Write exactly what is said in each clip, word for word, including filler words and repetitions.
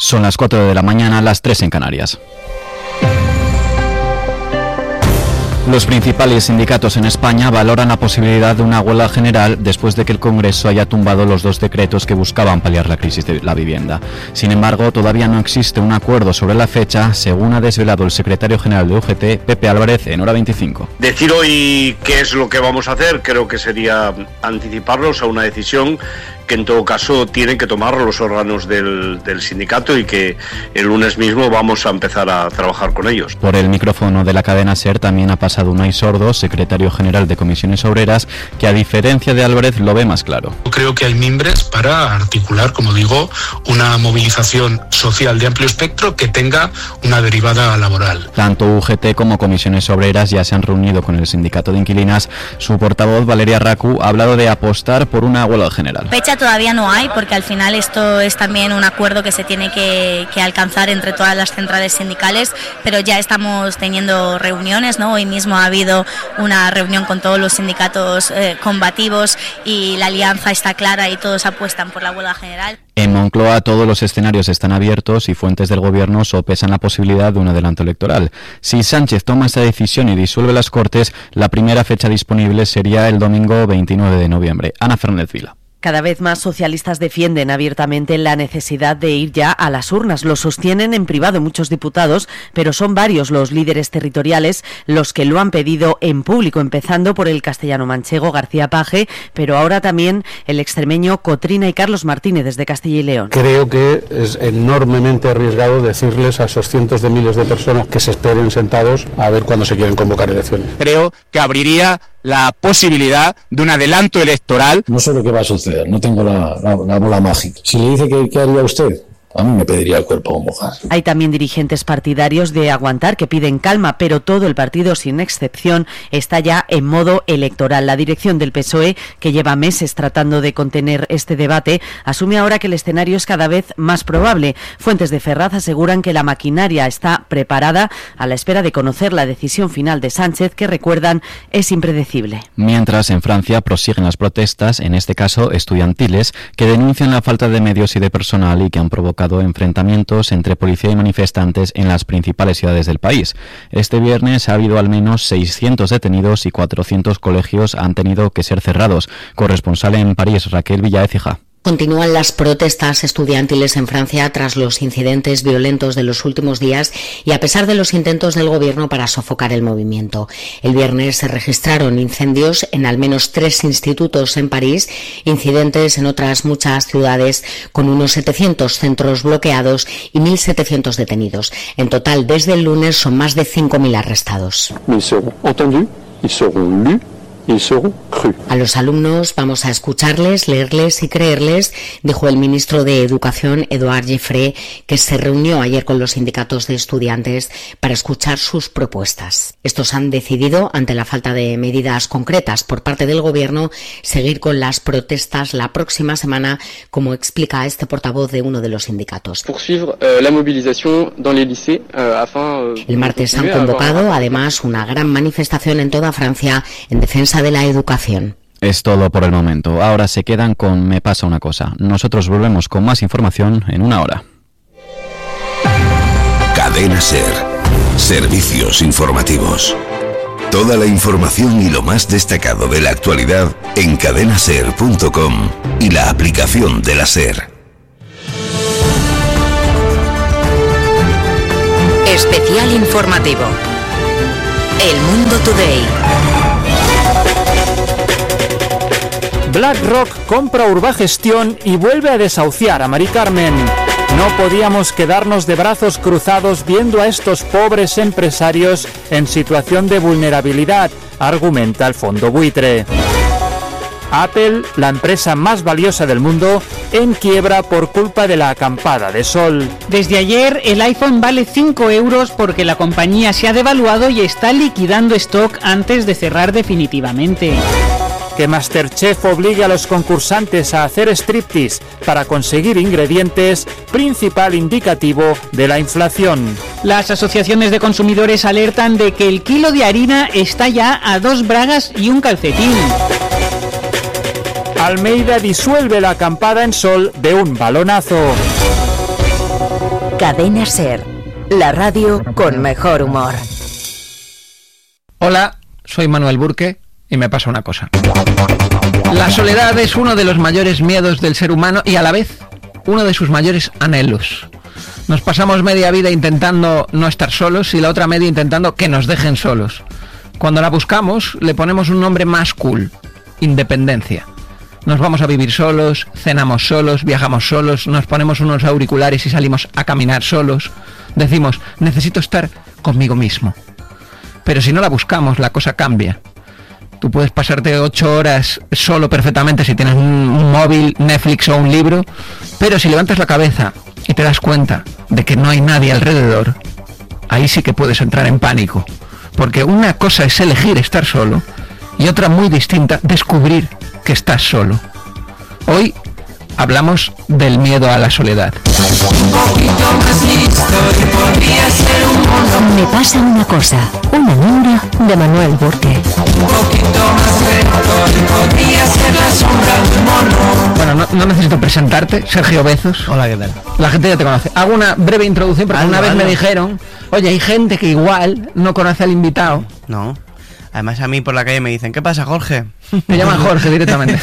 Son las cuatro de la mañana, las tres en Canarias. Los principales sindicatos en España valoran la posibilidad de una huelga general después de que el Congreso haya tumbado los dos decretos que buscaban paliar la crisis de la vivienda. Sin embargo, todavía no existe un acuerdo sobre la fecha, según ha desvelado el secretario general de U G T, Pepe Álvarez, en Hora veinticinco. Decir hoy qué es lo que vamos a hacer creo que sería anticiparnos a una decisión que en todo caso tienen que tomar los órganos del, del sindicato y que el lunes mismo vamos a empezar a trabajar con ellos. Por el micrófono de la cadena SER también ha pasado Unai Sordo, secretario general de Comisiones Obreras, que a diferencia de Álvarez lo ve más claro. Creo que hay mimbres para articular, como digo, una movilización social de amplio espectro que tenga una derivada laboral. Tanto U G T como Comisiones Obreras ya se han reunido con el sindicato de inquilinas. Su portavoz, Valeria Racu, ha hablado de apostar por una huelga general. Fecha todavía no hay, porque al final esto es también un acuerdo que se tiene que, que alcanzar entre todas las centrales sindicales, pero ya estamos teniendo reuniones, ¿no? Hoy mismo ha habido una reunión con todos los sindicatos eh, combativos y la alianza está clara y todos apuestan por la huelga general. En Moncloa todos los escenarios están abiertos y fuentes del gobierno sopesan la posibilidad de un adelanto electoral. Si Sánchez toma esta decisión y disuelve las Cortes, la primera fecha disponible sería el domingo veintinueve de noviembre. Ana Fernández Vila. Cada vez más socialistas defienden abiertamente la necesidad de ir ya a las urnas. Lo sostienen en privado muchos diputados, pero son varios los líderes territoriales los que lo han pedido en público, empezando por el castellano-manchego García Page, pero ahora también el extremeño Cotrina y Carlos Martínez desde Castilla y León. Creo que es enormemente arriesgado decirles a esos cientos de miles de personas que se esperen sentados a ver cuándo se quieren convocar elecciones. Creo que abriría la posibilidad de un adelanto electoral. No sé lo que va a suceder, no tengo la, la, la bola mágica. Si le dice que, ¿qué haría usted? A mí me pediría el cuerpo mojar. Hay también dirigentes partidarios de aguantar que piden calma, pero todo el partido, sin excepción, está ya en modo electoral. La dirección del P S O E, que lleva meses tratando de contener este debate, asume ahora que el escenario es cada vez más probable. Fuentes de Ferraz aseguran que la maquinaria está preparada a la espera de conocer la decisión final de Sánchez, que, recuerdan, es impredecible. Mientras, en Francia prosiguen las protestas, en este caso estudiantiles, que denuncian la falta de medios y de personal y que han provocado enfrentamientos entre policía y manifestantes en las principales ciudades del país. Este viernes ha habido al menos seiscientos detenidos y cuatrocientos colegios han tenido que ser cerrados. Corresponsal en París, Raquel Villaécija. Continúan las protestas estudiantiles en Francia tras los incidentes violentos de los últimos días y a pesar de los intentos del gobierno para sofocar el movimiento. El viernes se registraron incendios en al menos tres institutos en París, incidentes en otras muchas ciudades, con unos setecientos centros bloqueados y mil setecientos detenidos. En total, desde el lunes son más de cinco mil arrestados. A los alumnos vamos a escucharles, leerles y creerles, dijo el ministro de Educación, Édouard Geoffrey, que se reunió ayer con los sindicatos de estudiantes para escuchar sus propuestas. Estos han decidido, ante la falta de medidas concretas por parte del gobierno, seguir con las protestas la próxima semana, como explica este portavoz de uno de los sindicatos. El martes han convocado, además, una gran manifestación en toda Francia en defensa de la educación. Es todo por el momento. Ahora se quedan con Me pasa una cosa. Nosotros volvemos con más información en una hora. Cadena SER. Servicios informativos. Toda la información y lo más destacado de la actualidad en cadena ser punto com y la aplicación de la SER. Especial informativo. El Mundo Today. BlackRock compra Urbagestión y vuelve a desahuciar a Mari Carmen. No podíamos quedarnos de brazos cruzados viendo a estos pobres empresarios en situación de vulnerabilidad, argumenta el fondo buitre. Apple, la empresa más valiosa del mundo, en quiebra por culpa de la acampada de sol. Desde ayer el iPhone vale cinco euros porque la compañía se ha devaluado y está liquidando stock antes de cerrar definitivamente. Que MasterChef obligue a los concursantes a hacer striptease para conseguir ingredientes, principal indicativo de la inflación. Las asociaciones de consumidores alertan de que el kilo de harina está ya a dos bragas y un calcetín. Almeida disuelve la acampada en sol de un balonazo. Cadena SER, la radio con mejor humor. Hola, soy Manuel Burke y me pasa una cosa. La soledad es uno de los mayores miedos del ser humano y a la vez uno de sus mayores anhelos. Nos pasamos media vida intentando no estar solos y la otra media intentando que nos dejen solos. Cuando la buscamos, le ponemos un nombre más cool: independencia. Nos vamos a vivir solos, cenamos solos, viajamos solos, nos ponemos unos auriculares y salimos a caminar solos. Decimos, necesito estar conmigo mismo. Pero si no la buscamos, la cosa cambia. Tú puedes pasarte ocho horas solo perfectamente si tienes un, un móvil, Netflix o un libro, pero si levantas la cabeza y te das cuenta de que no hay nadie alrededor, ahí sí que puedes entrar en pánico. Porque una cosa es elegir estar solo y otra muy distinta, descubrir que estás solo. Hoy hablamos del miedo a la soledad. Me pasa una cosa, una niña de Manuel Burke. Bueno, no, no necesito presentarte, Sergio Bezos. Hola, ¿qué tal? La gente ya te conoce. Hago una breve introducción porque Algo, una vez algo. me dijeron, oye, hay gente que igual no conoce al invitado. No. Además a mí por la calle me dicen, ¿qué pasa, Jorge? Me llaman Jorge directamente.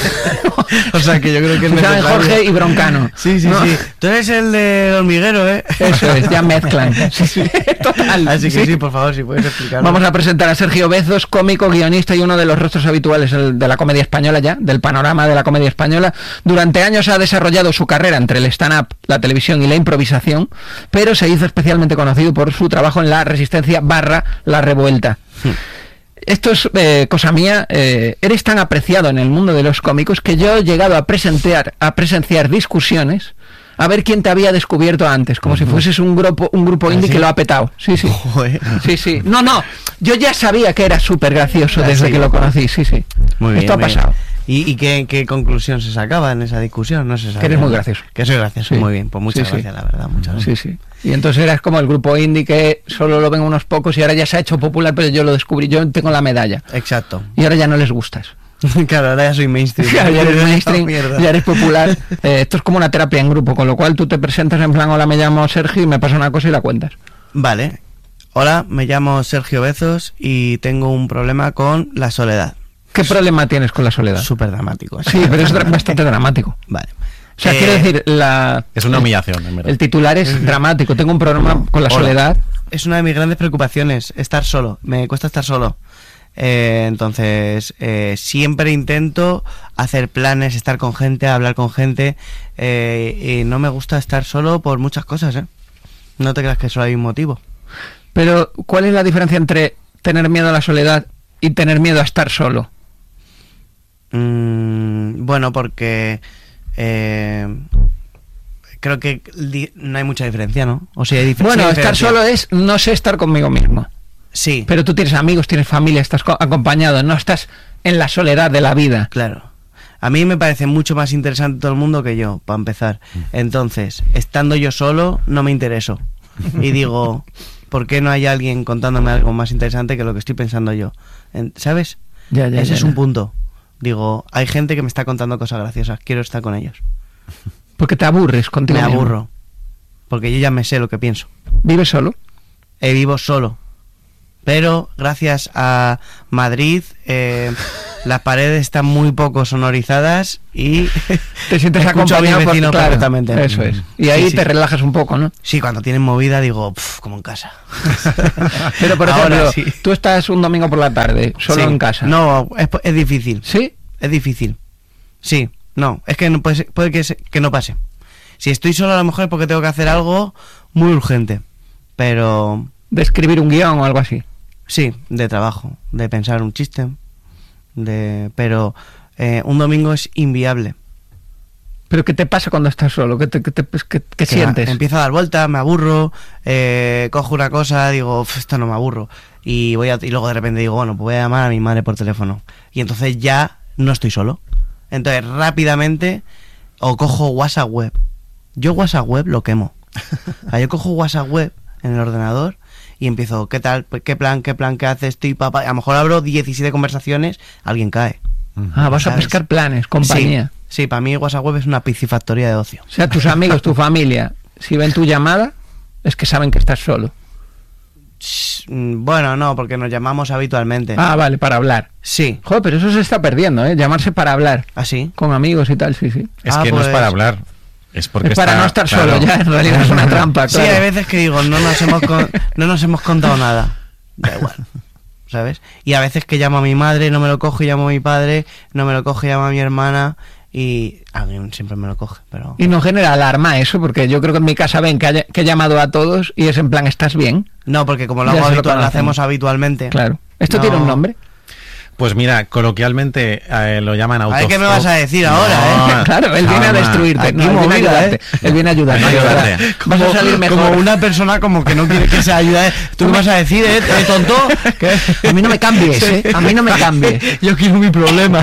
O sea que yo creo que es Me llaman necesario. Jorge y Broncano. Sí, sí, ¿no? sí. Tú eres el del hormiguero, ¿eh? Eso es, ya mezclan. Sí, sí. Total. Así que sí. sí, por favor, si puedes explicarlo. Vamos a presentar a Sergio Bezos, cómico, guionista y uno de los rostros habituales de la comedia española ya, del panorama de la comedia española. Durante años ha desarrollado su carrera entre el stand-up, la televisión y la improvisación, pero se hizo especialmente conocido por su trabajo en La Resistencia barra La Revuelta. Hmm. Esto es eh, cosa mía, eh, eres tan apreciado en el mundo de los cómicos que yo he llegado a presenciar, a presenciar discusiones a ver quién te había descubierto antes, como uh-huh. si fueses un grupo un grupo indie ¿Ah, sí? que lo ha petado. Sí, sí. Joder. Sí, sí. No, no, yo ya sabía que era súper gracioso desde sí, que lo conocí, sí, sí. Muy bien, Esto ha muy pasado. Bien. ¿Y, y qué, qué conclusión se sacaba en esa discusión? No se sabía. Que eres muy gracioso. Que soy gracioso, sí. Muy bien. Pues muchas sí, gracias, sí. la verdad, muchas gracias. Sí, sí. Y entonces eras como el grupo indie que solo lo ven unos pocos y ahora ya se ha hecho popular, pero yo lo descubrí, yo tengo la medalla. Exacto. Y ahora ya no les gustas. Claro, ahora ya soy mainstream. Claro, ya eres mainstream, oh, ya eres popular. Eh, esto es como una terapia en grupo, con lo cual tú te presentas en plan, hola, me llamo Sergio y me pasa una cosa y la cuentas. Vale. Hola, me llamo Sergio Bezos y tengo un problema con la soledad. ¿Qué problema tienes con la soledad? Súper dramático. Sí, pero es dra- bastante dramático. Vale. O sea, eh, quiero decir, la... Es una humillación, en verdad. El titular es dramático. Tengo un problema con la Hola. soledad. Es una de mis grandes preocupaciones, estar solo. Me cuesta estar solo. Eh, entonces, eh, siempre intento hacer planes, estar con gente, hablar con gente. Eh, y no me gusta estar solo por muchas cosas, ¿eh? No te creas que solo hay un motivo. Pero, ¿cuál es la diferencia entre tener miedo a la soledad y tener miedo a estar solo? Mm, bueno, porque... Eh, creo que di- no hay mucha diferencia, ¿no? O sea, hay dif- Bueno, sí hay estar diferencia. solo es no sé estar conmigo mismo. Sí. Pero tú tienes amigos, tienes familia, estás co- acompañado, no estás en la soledad de la vida. Claro. A mí me parece mucho más interesante todo el mundo que yo, para empezar. Entonces, estando yo solo, no me intereso. Y digo, ¿por qué no hay alguien contándome algo más interesante que lo que estoy pensando yo? En- ¿Sabes? Ya, ya, Ese ya, es ya. un punto. Digo, hay gente que me está contando cosas graciosas, quiero estar con ellos. Porque te aburres contigo Me mismo. aburro. Porque yo ya me sé lo que pienso. ¿Vives solo? Eh, vivo solo. Pero gracias a Madrid, eh, las paredes están muy poco sonorizadas y te sientes escucho a mis acompañado por- vecinos claro, perfectamente. eso es. Y ahí te relajas un poco, ¿no? Sí, cuando tienen movida digo, "Pf, como en casa". Pero por Ahora ejemplo, sí. tú estás un domingo por la tarde, solo Sí. en casa. No, es, es difícil. ¿Sí? Es difícil. Sí, no, es que no puede, ser- puede que, se- que no pase. Si estoy solo a lo mejor es porque tengo que hacer algo muy urgente. Pero... ¿De escribir un guión o algo así? Sí, de trabajo, de pensar un chiste. de Pero eh, un domingo es inviable. ¿Pero qué te pasa cuando estás solo? ¿Qué, te, qué, te- qué- qué Que sientes? va- empiezo a dar vueltas, me aburro, eh, cojo una cosa, digo, "Uf, esto no me aburro". Y voy a, y luego de repente digo, bueno, pues voy a llamar a mi madre por teléfono. Y entonces ya no estoy solo. Entonces rápidamente o cojo WhatsApp web. Yo WhatsApp web lo quemo. O sea, yo cojo WhatsApp web en el ordenador y empiezo, ¿qué tal? Pues, ¿Qué plan? ¿Qué plan? ¿Qué haces? Estoy papá. A lo mejor abro diecisiete conversaciones, alguien cae. Ah, vas a ¿Sabes? pescar planes, compañía. Sí, sí, para mí WhatsApp web es una piscifactoría de ocio. O sea, tus amigos, tu familia, si ven tu llamada, Es que saben que estás solo. Bueno, no, porque nos llamamos habitualmente. Ah, vale, para hablar. Sí. Joder, pero eso se está perdiendo, ¿eh? Llamarse para hablar. ¿Ah, sí? Con amigos y tal, sí, sí. Es Ah, que pues- no es para hablar. Es porque Es para está- no estar claro. solo, ya en realidad es una trampa, claro. Sí, hay veces que digo, no nos hemos con- no nos hemos contado nada. Da igual. ¿Sabes? Y a veces que llamo a mi madre, no me lo cojo, y llamo a mi padre, no me lo cojo, y llamo a mi hermana, y a mí siempre me lo coge, pero... Y no genera alarma eso, porque yo creo que en mi casa ven que, haya- que he llamado a todos y es en plan, ¿estás bien? No, porque como lo, Ya hago se lo habitual- lo conocen. hacemos habitualmente. Claro. ¿Esto No. tiene un nombre? Pues mira, coloquialmente eh, lo llaman A autofobia. ver qué me vas a decir ahora, ¿eh? Claro, él viene a destruirte, Aquí no, él viene a movida, ayudarte. ¿eh? Él viene a ayudarte. Ayudarte. Vas a salir mejor. Como una persona como que no quiere que se ayude. ¿Tú qué vas a decir, eh, eh, tonto? A mí no me cambies, ¿eh? A mí no me cambies. Yo quiero mi problema.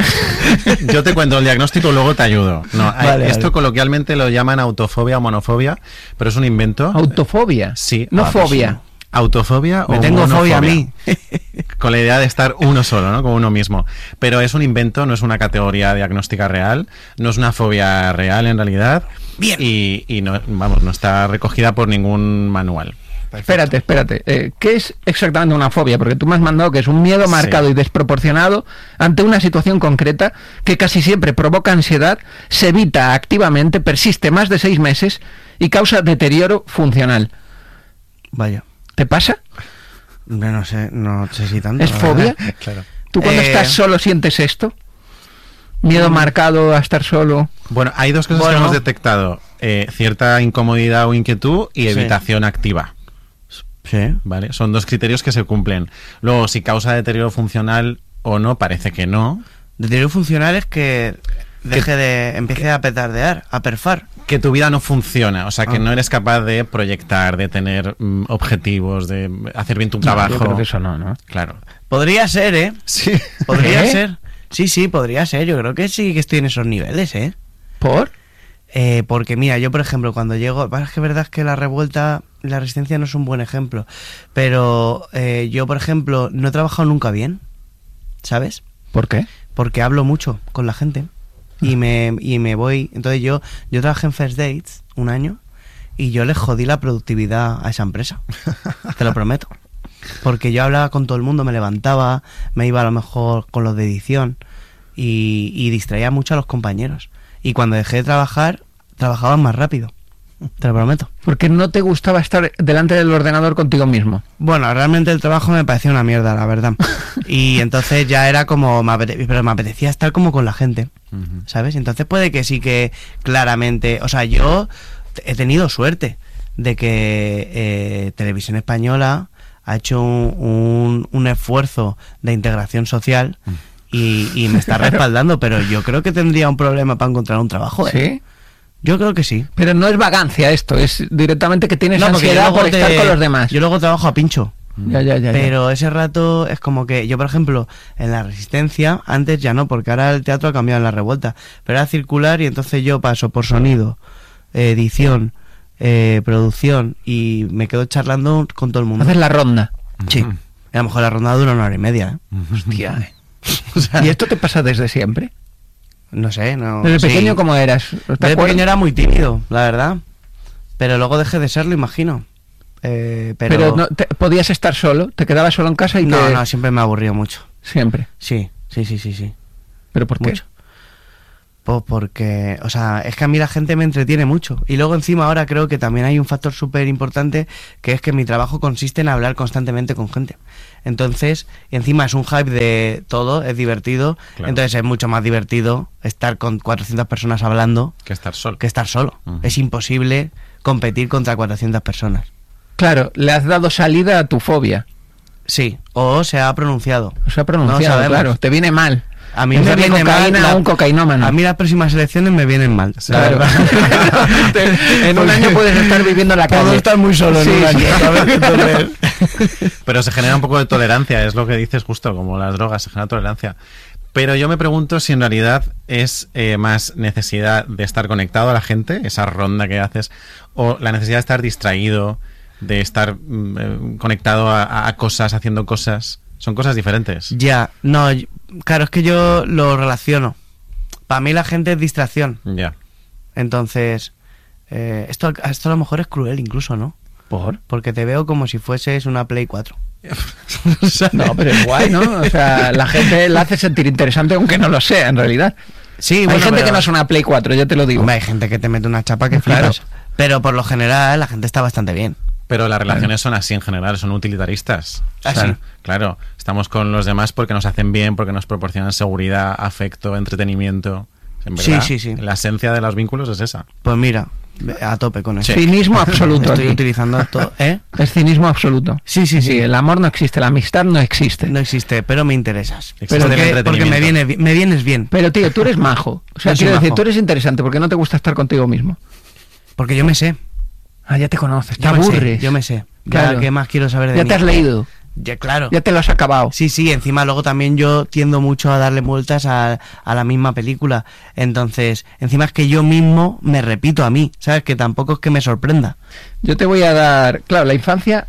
Yo te cuento el diagnóstico, luego te ayudo. No, hay- Vale, esto vale. coloquialmente lo llaman autofobia o monofobia, pero es un invento. Autofobia. Sí. No Ah, pues fobia. sí. Autofobia Me o tengo fobia a monofobia. mí. Con la idea de estar uno solo, ¿no? Con uno mismo. Pero es un invento, no es una categoría diagnóstica real, no es una fobia real en realidad. Bien. Y, y no, vamos, no está recogida por ningún manual. Espérate, espérate. Eh, ¿Qué es exactamente una fobia? Porque tú me has mandado que es un miedo marcado Sí. y desproporcionado ante una situación concreta que casi siempre provoca ansiedad, se evita activamente, persiste más de seis meses y causa deterioro funcional. Vaya. ¿Te pasa? No, no sé, no sé si tanto. ¿Es la fobia? verdad. Claro. ¿Tú cuando Eh, estás solo sientes esto? ¿Miedo marcado a estar solo? Bueno, hay dos cosas Bueno. que hemos detectado. Eh, cierta incomodidad o inquietud y Sí. evitación activa. Sí. ¿Vale? Son dos criterios que se cumplen. Luego, si causa deterioro funcional o no, parece que no. Deterioro funcional es que deje de... empiece a petardear, a perfar. Que tu vida no funciona, o sea, que Ah. no eres capaz de proyectar, de tener mm, objetivos, de hacer bien tu trabajo. Yo creo que eso no, ¿no? Claro. Podría ser, ¿eh? Sí. Podría ¿Eh? ser. Sí, sí, podría ser. Yo creo que sí que estoy en esos niveles, ¿eh? ¿Por? Eh, porque mira, yo por ejemplo, cuando llego, es que es verdad que la revuelta, la resistencia no es un buen ejemplo, pero eh, yo por ejemplo no he trabajado nunca bien, ¿sabes? ¿Por qué? Porque hablo mucho con la gente y me, y me voy, entonces yo, yo trabajé en First Dates un año y yo le jodí la productividad a esa empresa, te lo prometo, porque yo hablaba con todo el mundo, me levantaba, me iba a lo mejor con los de edición y, y distraía mucho a los compañeros. Y cuando dejé de trabajar, trabajaban más rápido. Te lo prometo. Porque no te gustaba estar delante del ordenador contigo mismo. Bueno, realmente el trabajo me parecía una mierda, la verdad. Y entonces ya era como... Me apete- pero me apetecía estar como con la gente, ¿sabes? Entonces puede que sí que claramente... O sea, yo he tenido suerte de que eh, Televisión Española ha hecho un, un, un esfuerzo de integración social... Y, y me está respaldando, pero yo creo que tendría un problema para encontrar un trabajo, ¿eh? ¿Sí? Yo creo que sí. Pero no es vagancia esto, es directamente que tienes No, porque ansiedad yo por luego estar te- con los demás. Yo luego trabajo a pincho. Ya, ya, ya, ya. Pero ese rato es como que yo, por ejemplo, en la Resistencia, antes ya no, porque ahora el teatro ha cambiado en la revuelta, pero era circular y entonces yo paso por sonido, eh, edición, eh, producción y me quedo charlando con todo el mundo. Haces la ronda. Sí. Y a lo mejor la ronda dura una hora y media, ¿eh? Hostia, eh. O sea, ¿Y esto te pasa desde siempre? no sé, no. ¿Desde sí. pequeño cómo eras? ¿Te Desde acuerdas? pequeño era muy tímido, la verdad. Pero luego dejé de serlo, imagino. Eh, pero Pero no, te- podías estar solo, te quedabas solo en casa y no, te... no, siempre me aburrió mucho. Siempre. Sí, sí, sí, sí, sí. ¿Pero por qué? Mucho. Pues porque, o sea, es que a mí la gente me entretiene mucho. Y luego encima ahora creo que también hay un factor súper importante, que es que mi trabajo consiste en hablar constantemente con gente. Entonces, y encima es un hype de todo, es divertido. Claro. Entonces es mucho más divertido estar con cuatrocientas personas hablando Que estar solo. que estar solo. Ujú. Es imposible competir contra cuatrocientas personas. Claro, le has dado salida a tu fobia. Sí, o se ha pronunciado. Se ha No pronunciado, sabemos. claro. Te viene mal. A mí Es me darle viene mal cocaína la- a un cocainómano. A mí las próximas elecciones me vienen mal. la Claro. verdad. En un año puedes estar viviendo en la calle. Puedo estar muy solo en Sí, un año, sí. ¿sabes? Entonces- Pero se genera un poco de tolerancia, es lo que dices justo, como las drogas, se genera tolerancia. Pero yo me pregunto si en realidad es eh, más necesidad de estar conectado a la gente, esa ronda que haces, o la necesidad de estar distraído, de estar mm, eh, conectado a, a cosas, haciendo cosas. Son cosas diferentes. Ya, no, yo- claro, es que yo lo relaciono. Para mí la gente es distracción. Ya. Entonces, eh, esto, esto a lo mejor es cruel incluso, ¿no? ¿Por? Porque te veo como si fueses una Play cuatro. O sea, no, pero es guay, ¿no? O sea, la gente la hace sentir interesante aunque no lo sea, en realidad. Sí, hay bueno, gente pero... que no es una Play cuatro, ya te lo digo. Hombre, hay gente que te mete una chapa que claro. flipas. Pero por lo general la gente está bastante bien. Pero las relaciones son así en general, son utilitaristas. ¿Ah, o sea, sí? Claro, estamos con los demás porque nos hacen bien, porque nos proporcionan seguridad, afecto, entretenimiento. En verdad, sí, sí, sí. La esencia de los vínculos es esa. Pues mira, a tope con eso. Sí. Cinismo absoluto. Estoy aquí. utilizando todo, ¿eh? Es cinismo absoluto. Sí, sí, sí, sí. El amor no existe, la amistad no existe. No existe, pero me interesas. Pero porque, porque me, viene, me vienes bien. Pero tío, tú eres majo. O sea, Yo quiero soy decir, majo. tú eres interesante porque no te gusta estar contigo mismo. Porque yo me sé. Ah, ya te conoces, te Yo me sé, aburres. yo me sé. Claro. Ya, ¿qué más quiero saber de Ya mí? te has leído. Ya, claro. Ya te lo has acabado. Sí, sí, encima luego también yo tiendo mucho a darle vueltas a, a la misma película. Entonces, encima es que yo mismo me repito a mí, ¿sabes? Que tampoco es que me sorprenda. Yo te voy a dar... Claro, la infancia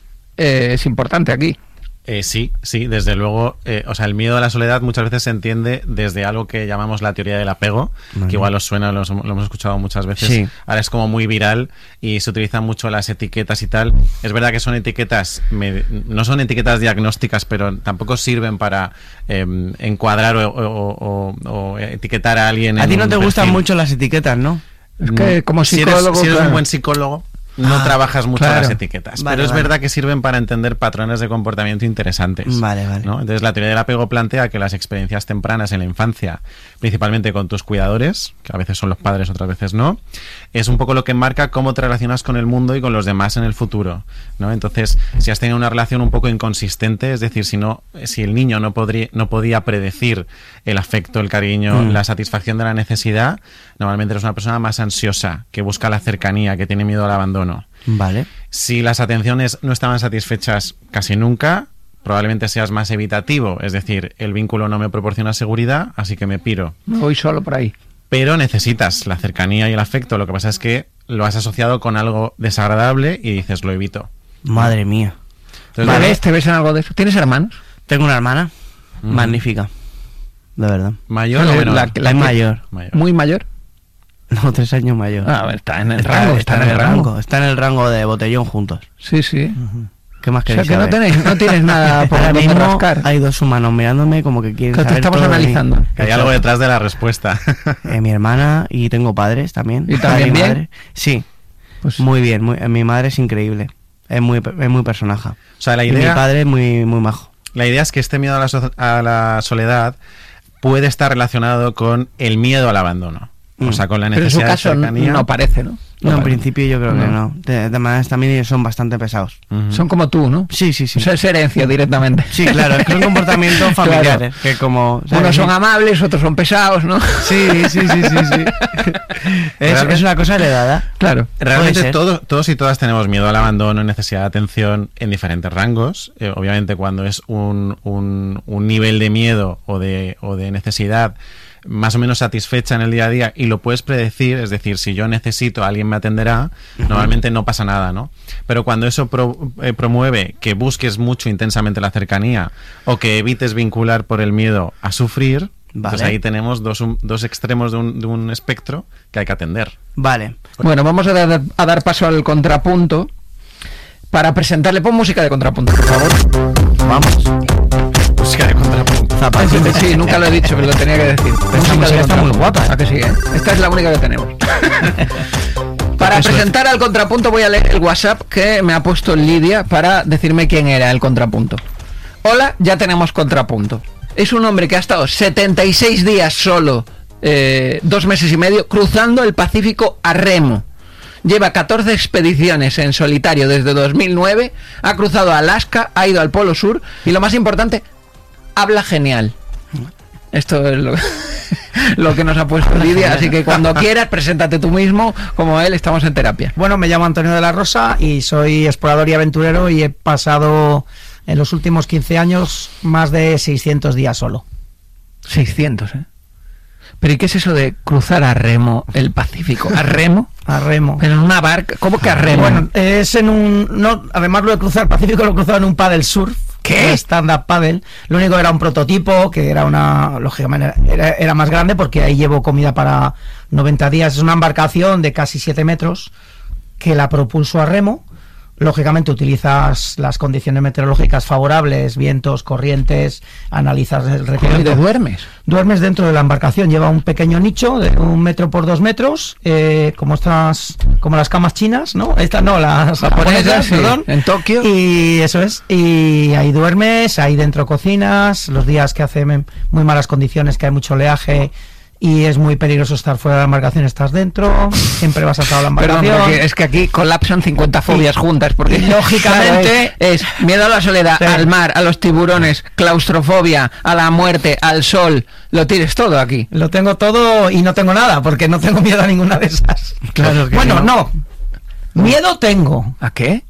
eh, es importante aquí. Eh, sí, sí, desde luego. Eh, o sea, el miedo a la soledad muchas veces se entiende desde algo que llamamos la teoría del apego, Vale. que igual os suena, lo, lo hemos escuchado muchas veces. Sí. Ahora es como muy viral y se utilizan mucho las etiquetas y tal. Es verdad que son etiquetas, me, no son etiquetas diagnósticas, pero tampoco sirven para eh, encuadrar o, o, o, o etiquetar a alguien. A en ti no un te gustan perfil. mucho las etiquetas, ¿no? Es que como Si psicólogo... eres, si eres claro. un buen psicólogo, no Ah, trabajas mucho claro. las etiquetas. Vale, pero es vale. verdad que sirven para entender patrones de comportamiento interesantes. Vale, vale. ¿no? Entonces, la teoría del apego plantea que las experiencias tempranas en la infancia, principalmente con tus cuidadores, que a veces son los padres, otras veces no, es un poco lo que marca cómo te relacionas con el mundo y con los demás en el futuro, ¿no? Entonces, si has tenido una relación un poco inconsistente, es decir, si no, si el niño no podría, no podía predecir el afecto, el cariño, Mm. la satisfacción de la necesidad, normalmente eres una persona más ansiosa, que busca la cercanía, que tiene miedo al abandono. Vale. Si las atenciones no estaban satisfechas casi nunca, probablemente seas más evitativo, es decir, el vínculo no me proporciona seguridad, así que me piro. Me voy solo por ahí. Pero necesitas la cercanía y el afecto, lo que pasa es que lo has asociado con algo desagradable y dices, lo evito. Madre mía. Entonces, Vale, bueno, ¿te ves en algo de eso? ¿Tienes hermanos? Tengo una hermana Ujú. magnífica. De verdad. ¿Mayor No, o menor? la- la es que- mayor. Mayor. ¿Muy mayor? No, tres años mayor. Ah, a ver, está en el rango, está, en el rango. Está en el rango de botellón juntos. Sí, sí. ¿Qué más O sea, queréis que no, saber? tenéis, no tienes nada por Ahora donde mismo rascar. hay dos humanos mirándome como que quieren Que te saber estamos todo de mí. analizando. Que hay algo detrás de la respuesta. Eh, mi hermana y tengo padres también. ¿Y Padre también bien? madre. Sí, Pues, muy bien. Muy, eh, mi madre es increíble. Es muy, es muy personaja. O sea, la Y mi idea, padre es muy, muy majo. la idea es que este miedo a la, so- a la soledad puede estar relacionado con el miedo al abandono. O sea, con la pero en su necesidad caso de cercanía. no parece, ¿no? No, en parece. principio yo creo que No. no. De, de maneras también son bastante pesados. Ujú. Son como tú, ¿no? Sí, sí, sí. O sea, es herencia directamente. Sí, claro, es que son comportamientos familiares. Que como, ¿sabes? Unos son amables, otros son pesados, ¿no? Sí, sí, sí, sí, sí. es, es una cosa heredada. Claro. Realmente ser. todo- todos y todas tenemos miedo al abandono, necesidad de atención en diferentes rangos. Eh, obviamente cuando es un, un, un nivel de miedo o de, o de necesidad más o menos satisfecha en el día a día y lo puedes predecir, es decir, si yo necesito, alguien me atenderá, normalmente no pasa nada, ¿no? Pero cuando eso pro- eh, promueve que busques mucho intensamente la cercanía o que evites vincular por el miedo a sufrir, Vale. pues ahí tenemos dos, un- dos extremos de un, de un espectro que hay que atender. Vale. Bueno, vamos a dar, a dar paso al contrapunto para presentarle. Pon música de contrapunto, por favor. Vamos. Música de contrapunto. Sí, sí, nunca lo he dicho, pero lo tenía que decir. Esta música está muy contrapunto. guapa, ¿eh? ¿A que sí, eh? Esta es la única que tenemos. Para presentar al contrapunto voy a leer el WhatsApp que me ha puesto Lidia para decirme quién era el contrapunto. Hola, ya tenemos contrapunto. Es un hombre que ha estado setenta y seis días solo, eh, dos meses y medio, cruzando el Pacífico a remo. Lleva catorce expediciones en solitario desde dos mil nueve, ha cruzado Alaska, ha ido al Polo Sur y lo más importante, habla genial. Esto es lo, lo que nos ha puesto Lidia, así que cuando quieras, preséntate tú mismo, como él, estamos en terapia. Bueno, me llamo Antonio de la Rosa y soy explorador y aventurero y he pasado en los últimos quince años más de seiscientos días solo. seiscientos, ¿eh? ¿Pero y qué es eso de cruzar a remo el Pacífico? ¿A remo? A remo. Pero en una barca, ¿cómo que a remo? Bueno, es en un... No, además lo de cruzar el Pacífico lo he cruzado en un paddle surf. ¿Qué? Stand-up paddle. Lo único era un prototipo, que era una... Lógicamente era, era más grande porque ahí llevo comida para noventa días. Es una embarcación de casi siete metros que la propulso a remo lógicamente utilizas las condiciones meteorológicas favorables, vientos, corrientes, analizas el recorrido. ¿Y duermes? Duermes dentro de la embarcación, lleva un pequeño nicho de un metro por dos metros, eh, como estas, como las camas chinas, ¿no? Estas no, las japonesas, sí, perdón. En Tokio. Y eso es, y ahí duermes, ahí dentro cocinas, los días que hace muy malas condiciones, que hay mucho oleaje y es muy peligroso estar fuera de la embarcación, estás dentro, siempre vas atado a la embarcación. Perdón, porque es que aquí colapsan cincuenta fobias y, juntas, porque y lógicamente claro, es, es miedo a la soledad, sí. al mar, a los tiburones, claustrofobia, a la muerte, al sol, lo tienes todo aquí. Lo tengo todo y no tengo nada, porque no tengo miedo a ninguna de esas. Claro que bueno, no. no, miedo tengo. ¿A qué?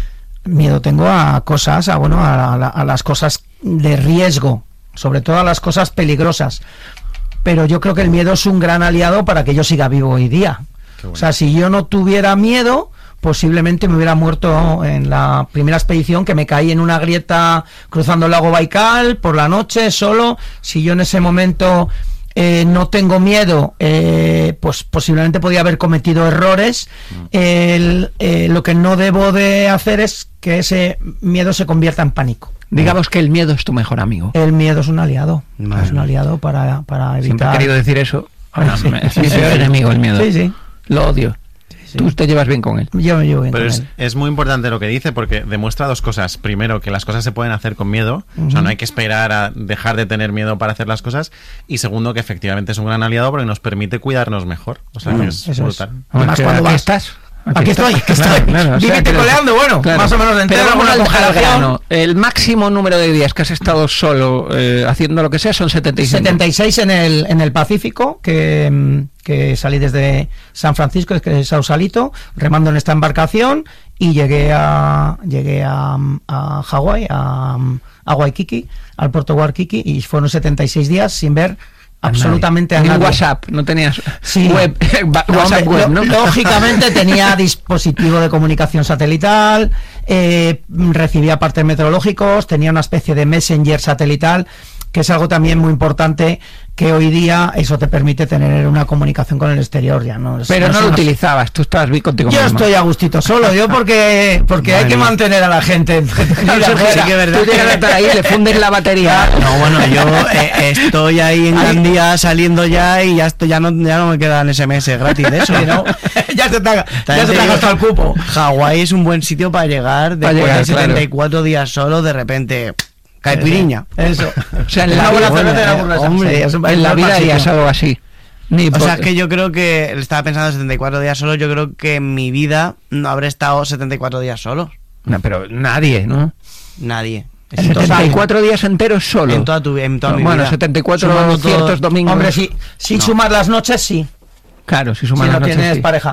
Miedo tengo a cosas, a bueno, a, a, a las cosas de riesgo, sobre todo a las cosas peligrosas. Pero yo creo que el miedo es un gran aliado para que yo siga vivo hoy día. Bueno. O sea, si yo no tuviera miedo, posiblemente me hubiera muerto en la primera expedición, que me caí en una grieta cruzando el lago Baikal por la noche solo. Si yo en ese momento eh, no tengo miedo, eh, pues posiblemente podía haber cometido errores. Mm. El, eh, lo que no debo de hacer es que ese miedo se convierta en pánico. Digamos que el miedo es tu mejor amigo. El miedo es un aliado. Vale. Es un aliado para, para evitar... Siempre he querido decir eso. Bueno, sí, es sí, mi sí, peor sí. enemigo, el miedo. Sí, sí. Lo odio. Sí, sí. Tú te llevas bien con él. Yo me llevo bien Pero con es, él. es muy importante lo que dice, porque demuestra dos cosas. Primero, que las cosas se pueden hacer con miedo. Uh-huh. O sea, no hay que esperar a dejar de tener miedo para hacer las cosas. Y segundo, que efectivamente es un gran aliado porque nos permite cuidarnos mejor. O sea, uh-huh. que es Eso brutal. Es. Además, cuando vas... estás... Aquí, aquí estoy, aquí estoy. Claro, claro, Dígate coleando, bueno, claro. Más o menos entero. Pero vamos al grano. El máximo número de días que has estado solo eh, haciendo lo que sea son setenta y seis. setenta y seis en el, en el Pacífico, que, que salí desde San Francisco, que es Sausalito, remando en esta embarcación y llegué a llegué a, a Hawái, a, a Waikiki, al puerto Waikiki, y fueron setenta y seis días sin ver absolutamente a nadie. Ni WhatsApp, no tenías sí. web, WhatsApp no, web, ¿no? Lógicamente tenía dispositivo de comunicación satelital, eh, recibía partes meteorológicos, tenía una especie de messenger satelital, que es algo también muy importante, que hoy día eso te permite tener una comunicación con el exterior. Ya no es, pero no, no lo unas... utilizabas, tú estabas bien contigo yo mismo. Estoy a gustito solo, yo porque porque hay que mantener a la gente. No, Sergio, sí que es verdad. Tú tienes que estar ahí, le fundes la batería. No, bueno, yo eh, estoy ahí en Gandía saliendo ya y ya estoy, ya no ya no me quedan S M S gratis de eso, ¿no? ya se te ha, ya se te ha gastado el cupo. Hawái es un buen sitio para llegar después llegar, de setenta y cuatro claro. días solo, de repente caipiriña. Eso. O sea, en la, buena bueno, cerveza, eh, una hombre, sí, es un, en la vida harías algo así. Ni o por... sea, es que yo creo que estaba pensando setenta y cuatro días solo, yo creo que en mi vida no habré estado setenta y cuatro días solo. No, pero nadie, ¿no? Nadie. setenta y cuatro días enteros solo. En toda tu en toda no, mi bueno, vida. setenta y cuatro Sumando ciertos todo... domingos. Hombre, si, si no. sumas las noches, sí. Claro, si sumas si las no noches, tienes sí. pareja.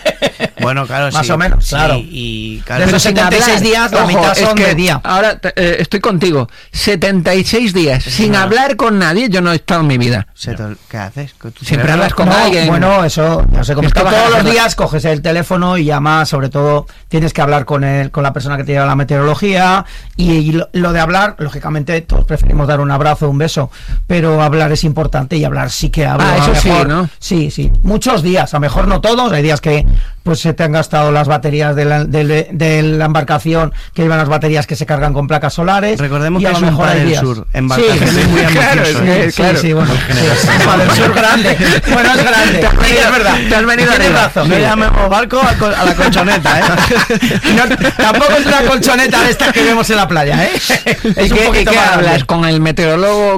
Bueno, claro, más sí, o menos, sí, claro. Y, claro, de esos setenta y seis días, la Ojo, mitad son es que de día. Ahora eh, estoy contigo. setenta y seis días sin no. hablar con nadie, yo no he estado en mi vida. No. ¿Qué haces? Siempre hablas con no, alguien. Bueno, eso, no sé cómo está. Todos los días coges el teléfono y llamas, sobre todo tienes que hablar con el, con la persona que te lleva la meteorología, y, y lo, lo de hablar, lógicamente todos preferimos dar un abrazo, un beso, pero hablar es importante, y hablar sí que hablo. Ah, eso mejor, sí, ¿no? Sí, sí. Muchos días, a lo mejor no todos, hay días que pues se te han gastado las baterías de la, de, de la embarcación, que llevan las baterías que se cargan con placas solares. Recordemos y que a es lo un mejor Padre hay del días. Sur, embarcación sí, muy claro, ambicioso. sí, ¿eh? sí, sí, sí, bueno, sí, Padre del Sur grande. Bueno, es grande. Te has venido, es verdad. Te has venido Tienes arriba. razón. No llamemos barco a, col a la colchoneta, ¿eh? No, tampoco es una colchoneta de estas que vemos en la playa, ¿eh? ¿Y Es un qué, poquito ¿y qué más hablas grande. con el meteorólogo?